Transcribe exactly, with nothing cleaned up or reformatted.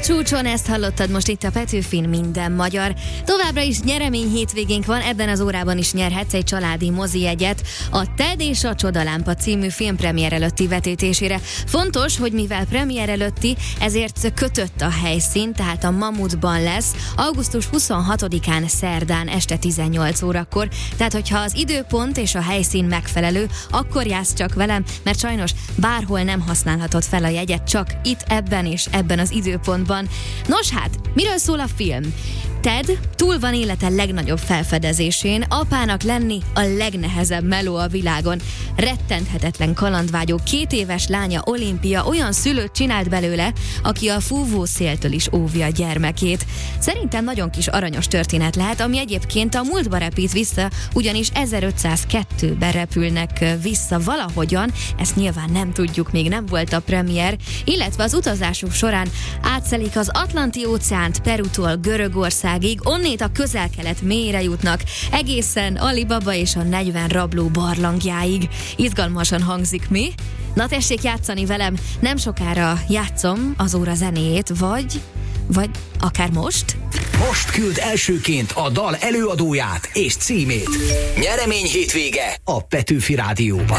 csúcson, ezt hallottad most itt a Petőfin, minden magyar. Továbbra is nyeremény hétvégénk van, ebben az órában is nyerhetsz egy családi mozijegyet a Ted és a Csodalámpa című filmpremiér előtti vetítésére. Fontos, hogy mivel premier előtti, ezért kötött a helyszín, tehát a Mamutban lesz, augusztus huszonhatodikán szerdán este tizennyolc órakor. Tehát, hogyha az időpont és a helyszín megfelelő, akkor jársz csak velem, mert sajnos bárhol nem használhatod fel a jegyet, csak itt ebben és ebben az időpontban. Nos hát, miről szól a film? Ted túl van élete legnagyobb felfedezésén, apának lenni a legnehezebb meló a világon. Rettenthetetlen kalandvágyó két éves lánya Olimpia olyan szülőt csinált belőle, aki a fúvó széltől is óvja a gyermekét. Szerintem nagyon kis aranyos történet lehet, ami egyébként a múltba repít vissza, ugyanis ezerötszázkettőben repülnek vissza valahogyan, ezt nyilván nem tudjuk, még nem volt a premier, illetve az utazásuk során átszelik az Atlanti-óceánt Perútól Görögország, onnét a Közel-Kelet mélyre jutnak, egészen Alibaba és a negyven rabló barlangjáig. Izgalmasan hangzik, mi? Na tessék játszani velem, nem sokára játszom az óra zenéjét, vagy, vagy akár most? Most küld elsőként a dal előadóját és címét. Nyeremény hétvége a Petőfi Rádióban.